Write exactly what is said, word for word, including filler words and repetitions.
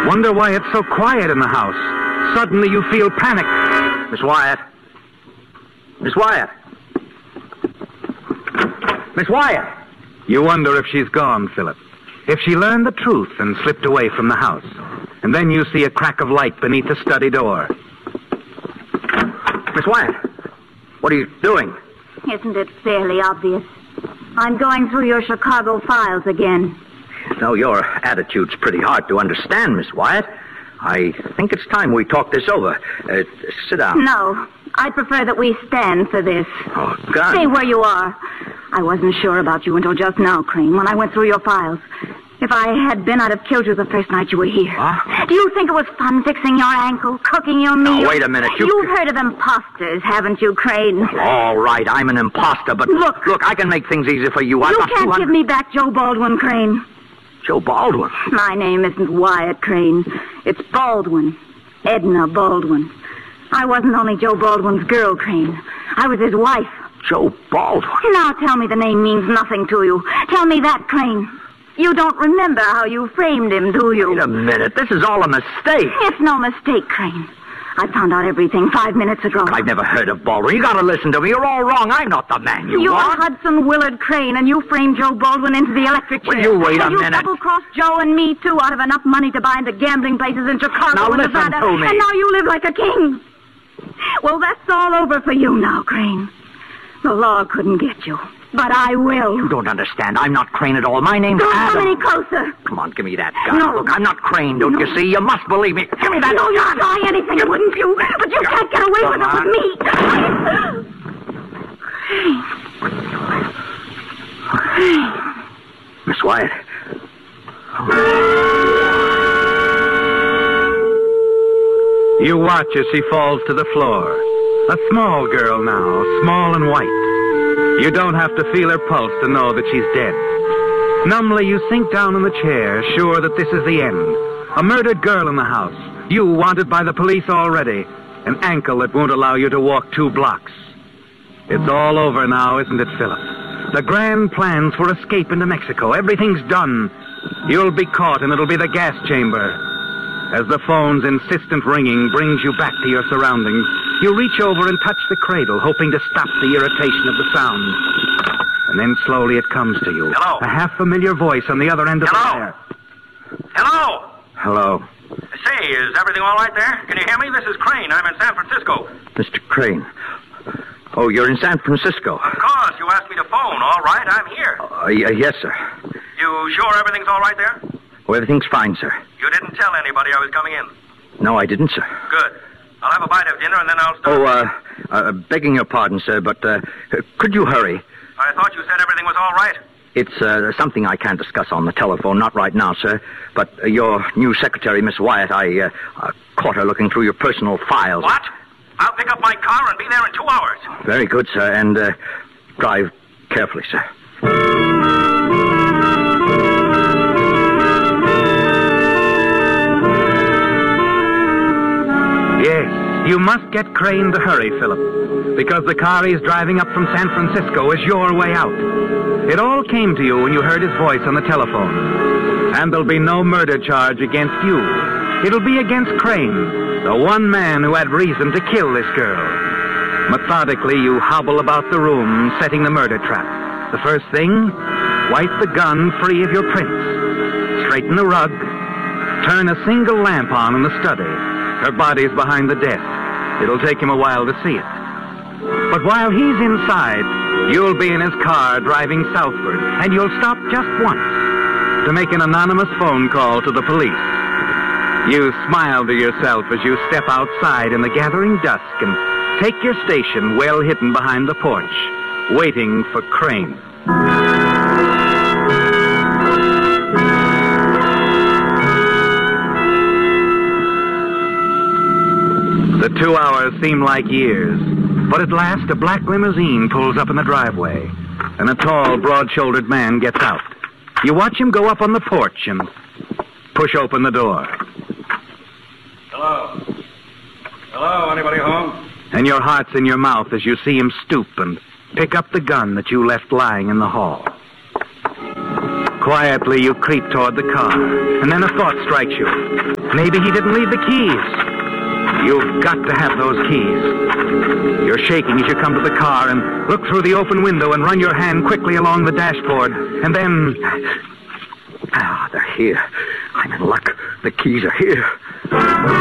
Wonder why it's so quiet in the house. Suddenly you feel panic. Miss Wyatt. Miss Wyatt. Miss Wyatt. You wonder if she's gone, Philip. If she learned the truth and slipped away from the house. And then you see a crack of light beneath the study door. Miss Wyatt, what are you doing? Isn't it fairly obvious? I'm going through your Chicago files again. No, your attitude's pretty hard to understand, Miss Wyatt. I think it's time we talk this over. Uh, sit down. No, I prefer that we stand for this. Oh, God. Stay where you are. I wasn't sure about you until just now, Crane, when I went through your files. If I had been, I'd have killed you the first night you were here. What? Do you think it was fun fixing your ankle, cooking your meal? No, wait a minute. You... You've heard of imposters, haven't you, Crane? All right, I'm an imposter, but... Look. Look, I can make things easy for you. You I've can't give me back Joe Baldwin, Crane. Joe Baldwin? My name isn't Wyatt, Crane. It's Baldwin. Edna Baldwin. I wasn't only Joe Baldwin's girl, Crane. I was his wife. Joe Baldwin? Now tell me the name means nothing to you. Tell me that, Crane. You don't remember how you framed him, do you? Wait a minute. This is all a mistake. It's no mistake, Crane. I found out everything five minutes ago. I've never heard of Baldwin. You gotta listen to me. You're all wrong. I'm not the man you You're want. Hudson Willard Crane, and you framed Joe Baldwin into the electric chair. Will you wait a and you minute? You double-crossed Joe and me, too, out of enough money to buy into gambling places in Chicago Now and listen Nevada. to me. And now you live like a king. Well, that's all over for you now, Crane. The law couldn't get you. But I will. You don't understand. I'm not Crane at all. My name's Don't Adam. come any closer. Come on, give me that gun. No. Look, I'm not Crane, don't No. you see? You must believe me. Give me that No, gun. you'd try anything, wouldn't you? But you can't get away with Come it with me. Miss Wyatt. You watch as she falls to the floor. A small girl now, small and white. You don't have to feel her pulse to know that she's dead. Numbly, you sink down in the chair, sure that this is the end. A murdered girl in the house. You wanted by the police already. An ankle that won't allow you to walk two blocks. It's all over now, isn't it, Philip? The grand plans for escape into Mexico. Everything's done. You'll be caught, and it'll be the gas chamber. As the phone's insistent ringing brings you back to your surroundings, you reach over and touch the cradle, hoping to stop the irritation of the sound. And then slowly it comes to you. Hello? A half-familiar voice on the other end of Hello? the wire. Hello? Hello. Say, is everything all right there? Can you hear me? This is Crane. I'm in San Francisco. Mister Crane. Oh, you're in San Francisco. Of course. You asked me to phone. All right, I'm here. Uh, y- yes, sir. You sure everything's all right there? Oh, everything's fine, sir. You didn't tell anybody I was coming in. No, I didn't, sir. Good. I'll have a bite of dinner and then I'll start. Oh, uh, uh begging your pardon, sir, but uh, could you hurry? I thought you said everything was all right. It's uh, something I can't discuss on the telephone, not right now, sir. But uh, your new secretary, Miss Wyatt, I uh, uh, caught her looking through your personal files. What? I'll pick up my car and be there in two hours. Very good, sir, and uh, drive carefully, sir. Yes, you must get Crane to hurry, Philip, because the car he's driving up from San Francisco is your way out. It all came to you when you heard his voice on the telephone. And there'll be no murder charge against you. It'll be against Crane, the one man who had reason to kill this girl. Methodically, you hobble about the room, setting the murder trap. The first thing, wipe the gun free of your prints. Straighten the rug. Turn a single lamp on in the study. Her body's behind the desk. It'll take him a while to see it. But while he's inside, you'll be in his car driving southward, and you'll stop just once to make an anonymous phone call to the police. You smile to yourself as you step outside in the gathering dusk and take your station well hidden behind the porch, waiting for Crane. The two hours seem like years, but at last a black limousine pulls up in the driveway, and a tall, broad-shouldered man gets out. You watch him go up on the porch and push open the door. Hello? Hello? Anybody home? And your heart's in your mouth as you see him stoop and pick up the gun that you left lying in the hall. Quietly, you creep toward the car, and then a thought strikes you. Maybe he didn't leave the keys. You've got to have those keys. You're shaking as you come to the car and look through the open window and run your hand quickly along the dashboard, and then... Ah, they're here. I'm in luck. The keys are here.